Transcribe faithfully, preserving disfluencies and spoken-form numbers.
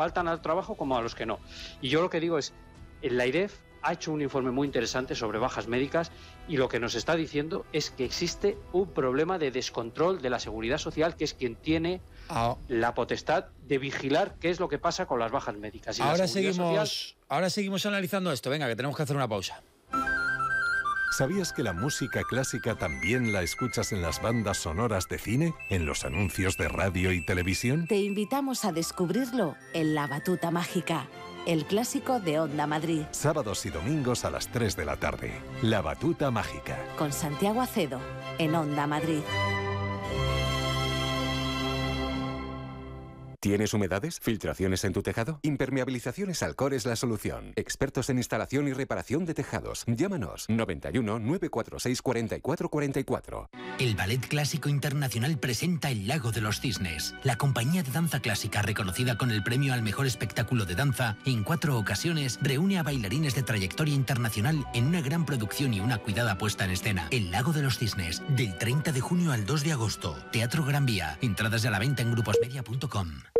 faltan al trabajo como a los que no. Y yo lo que digo es, la I R E F ha hecho un informe muy interesante sobre bajas médicas y lo que nos está diciendo es que existe un problema de descontrol de la Seguridad Social, que es quien tiene oh. la potestad de vigilar qué es lo que pasa con las bajas médicas. Y ahora, la seguimos, Social... ahora seguimos analizando esto. Venga, que tenemos que hacer una pausa. ¿Sabías que la música clásica también la escuchas en las bandas sonoras de cine, en los anuncios de radio y televisión? Te invitamos a descubrirlo en La Batuta Mágica, el clásico de Onda Madrid. Sábados y domingos a las tres de la tarde. La Batuta Mágica. Con Santiago Acedo, en Onda Madrid. ¿Tienes humedades? ¿Filtraciones en tu tejado? Impermeabilizaciones Alcor es la solución. Expertos en instalación y reparación de tejados. Llámanos noventa y uno, nueve cuatro seis, cuarenta y cuatro cuarenta y cuatro. El Ballet Clásico Internacional presenta El Lago de los Cisnes. La compañía de danza clásica, reconocida con el premio al mejor espectáculo de danza, en cuatro ocasiones reúne a bailarines de trayectoria internacional en una gran producción y una cuidada puesta en escena. El Lago de los Cisnes, del treinta de junio al dos de agosto. Teatro Gran Vía. Entradas a la venta en gruposmedia punto com.